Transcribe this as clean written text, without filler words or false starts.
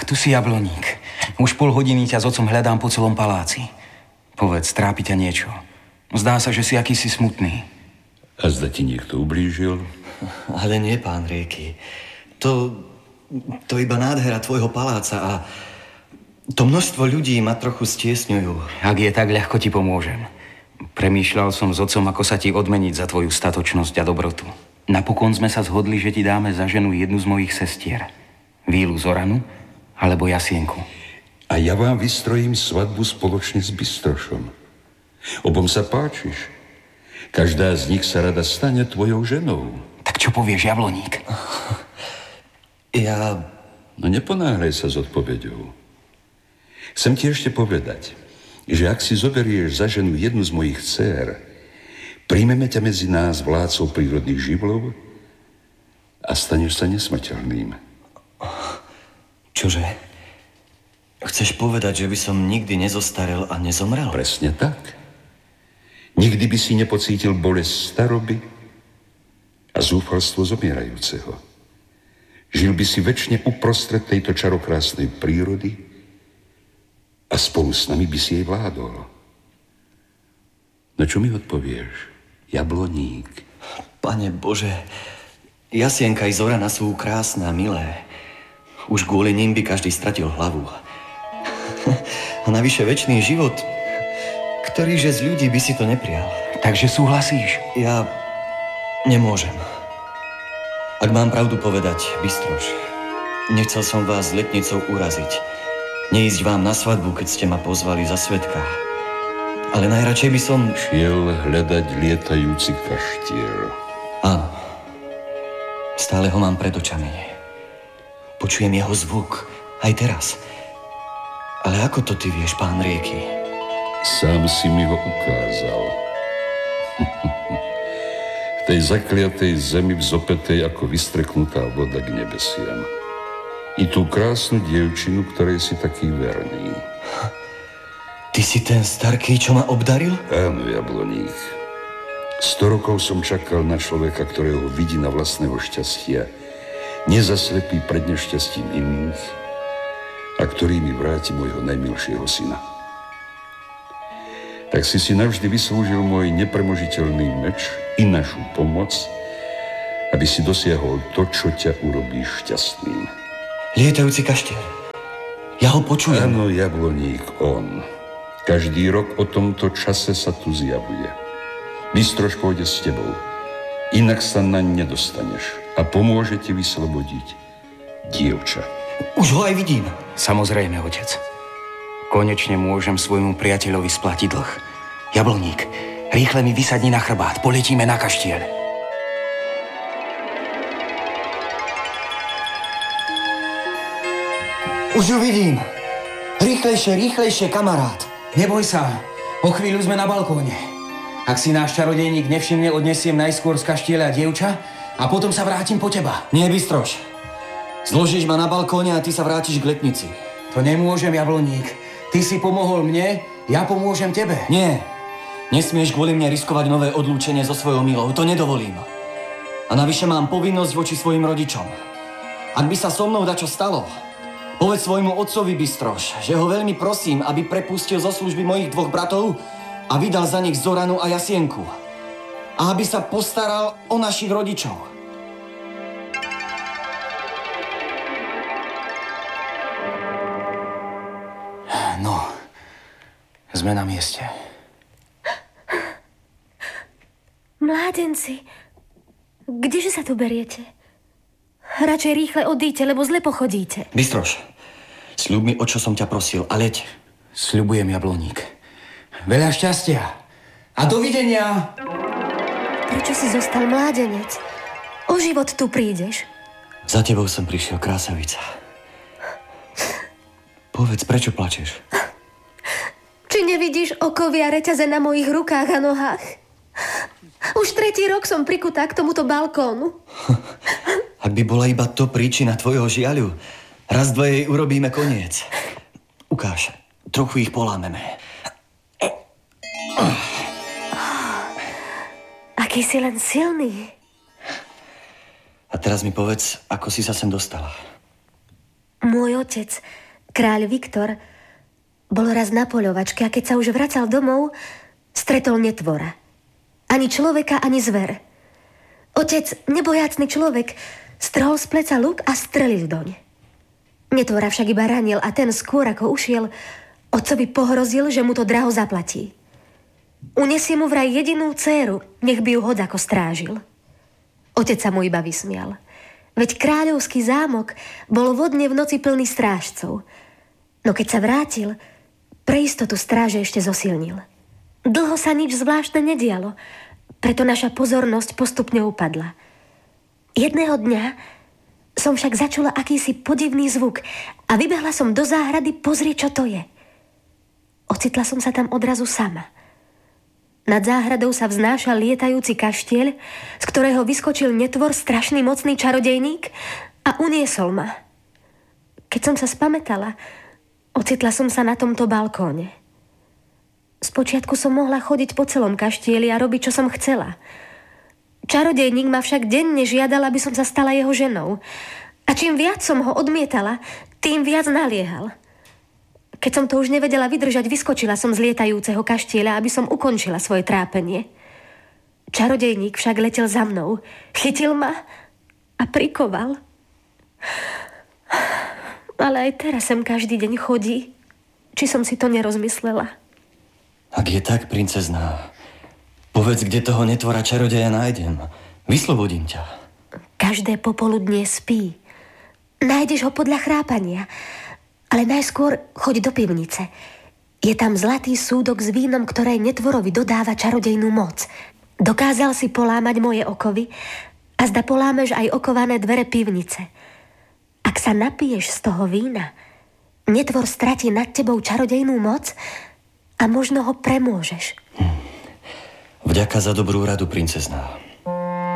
Tu si Jabloník. Už pol hodiny ťa s otcom hľadám po celom paláci. Povedz, trápi ťa niečo? Zdá sa, že si akýsi smutný. A zda ti niekto ublížil? Ale nie, pán Rieky. To iba nádhera tvojho paláca a to množstvo ľudí ma trochu stiesňujú. Ak je tak, ľahko ti pomôžem. Premýšľal som s otcom, ako sa ti odmeniť za tvoju statočnosť a dobrotu. Napokon sme sa zhodli, že ti dáme za ženu jednu z mojich sestier. Vílu Zoranu alebo Jasienku. A ja vám vystrojím svadbu spoločne s Bystrošom. Obom sa páčiš. Každá z nich sa rada stane tvojou ženou. Tak čo povieš, Jabloník? No neponáhľaj sa s odpoveďou. Chcem ti ešte povedať, že ak si zoberieš za ženu jednu z mojich dcér, príjmeme ťa medzi nás vládcov prírodných živlov a staneš sa nesmrteľným. Čože? Chceš povedať, že by som nikdy nezostarel a nezomrel? Presne tak. Nikdy by si nepocítil bolesť staroby a zúfalstvo zomierajúceho. Žil by si večne uprostred tejto čarokrásnej prírody a spolu s nami by si jej vládol. No čo mi odpovieš, Jabloník? Pane Bože, Jasienka i Zorana sú krásne a milé. Už kvôli nim by každý stratil hlavu. A navyše večný život, ktorýže z ľudí by si to neprijal. Takže súhlasíš? Ja nemôžem. Ak mám pravdu povedať, Bystroš, nechcel som vás s letnicou uraziť. Neísť vám na svadbu, keď ste ma pozvali za svedka. Ale najradšej by som... Šiel hľadať lietajúci kaštiel. Áno. Stále ho mám pred očami. Počujem jeho zvuk. Aj teraz. Ale ako to ty vieš, pán Rieky? Sám si mi ho ukázal. V tej zakliatej zemi vzopetej ako vystreknutá voda k nebesiam. I tú krásnu dievčinu, ktorej si taký verný. Ty si ten starký, čo ma obdaril? Áno, Jabloník. 100 rokov som čakal na človeka, ktorého vidí na vlastného šťastia, nezaslepí pred nešťastím iných a ktorý mi vráti môjho najmilšieho syna. Tak si navždy vyslúžil môj nepremožiteľný meč i našu pomoc, aby si dosiahol to, čo ťa urobí šťastným. Lietajúci kaštiel. Ja ho počujem. Áno, Jabloník, on. Každý rok o tomto čase sa tu zjavuje. Bystroš pôjde s tebou. Inak sa naň nedostaneš a pomôže ti vyslobodiť dievča. Už ho aj vidím. Samozrejme, otec. Konečne môžem svojmu priateľovi splatiť dlh. Jabloník, rýchle mi vysadni na chrbát. Poletíme na kaštiel. Už ju vidím. Rýchlejšie, rýchlejšie, kamarát. Neboj sa. O chvíľu sme na balkóne. Ak si náš čarodejník nevšimne, odnesiem najskôr z kaštieľa dievča a potom sa vrátim po teba. Nie, Bystroš. Zložíš ma na balkóne a ty sa vrátiš k letnici. To nemôžem, Jabloník. Ty si pomohol mne, ja pomôžem tebe. Nie. Nesmieš kvôli mne riskovať nové odlúčenie so svojou milou. To nedovolím. A navyše mám povinnosť voči svojim rodičom. Ak by sa so mnou dačo stalo, povedz svojmu otcovi, Bystroš, že ho veľmi prosím, aby prepustil zo služby mojich 2 bratov a vydal za nich Zoranu a Jasienku. A aby sa postaral o našich rodičov. No, sme na mieste. Mládenci, kdeže sa tu beriete? Radšej rýchle odíďte, lebo zle pochodíte. Bystroš, sľub mi, o čo som ťa prosil, a leď. Sľubujem, Jabloník. Veľa šťastia a dovidenia. Prečo si zostal, mládenec? O život tu prídeš. Za tebou som prišiel, krásavica. Povedz, prečo plačeš? Či nevidíš okovia reťaze na mojich rukách a nohách? Už 3. rok som prikutá k tomuto balkónu. Ak by bola iba to príčina tvojho žiaľu, raz dva jej urobíme koniec. Ukáž, trochu ich polámeme. Aký si len silný. A teraz mi povedz, ako si sa sem dostala. Môj otec, kráľ Viktor, bol raz na poľovačke a keď sa už vracal domov, stretol netvora. Ani človeka, ani zver. Otec, nebojácny človek, strhol z pleca luk a strelil doň. Netvora však iba ranil a ten skôr ako ušiel, otcovi pohrozil, že mu to draho zaplatí. Unesie mu vraj jedinú dcéru, nech by ju hod ako strážil. Otec sa mu iba vysmial. Veď kráľovský zámok bol vodne v noci plný strážcov. No keď sa vrátil, pre istotu stráže ešte zosilnil. Dlho sa nič zvláštne nedialo, preto naša pozornosť postupne upadla. Jedného dňa som však začula akýsi podivný zvuk a vybehla som do záhrady pozrieť, čo to je. Ocitla som sa tam odrazu sama. Nad záhradou sa vznášal lietajúci kaštieľ, z ktorého vyskočil netvor strašný mocný čarodejník a uniesol ma. Keď som sa spamätala, ocitla som sa na tomto balkóne. Spočiatku som mohla chodiť po celom kaštieli a robiť, čo som chcela. Čarodejník ma však denne žiadal, aby som sa stala jeho ženou. A čím viac som ho odmietala, tým viac naliehal. Keď som to už nevedela vydržať, vyskočila som z lietajúceho kaštieľa, aby som ukončila svoje trápenie. Čarodejník však letel za mnou, chytil ma a prikoval. Ale aj teraz sem každý deň chodí. Či som si to nerozmyslela? Ak je tak, princezná, povedz, kde toho netvora čarodeja nájdem. Vyslobodím ťa. Každé popoludnie spí. Nájdeš ho podľa chrápania. Ale najskôr choď do pivnice. Je tam zlatý súdok s vínom, ktoré netvorovi dodáva čarodejnú moc. Dokázal si polámať moje okovy a zda polámeš aj okované dvere pivnice. Ak sa napiješ z toho vína, netvor stratí nad tebou čarodejnú moc a možno ho premôžeš. Vďaka za dobrú radu, princezná.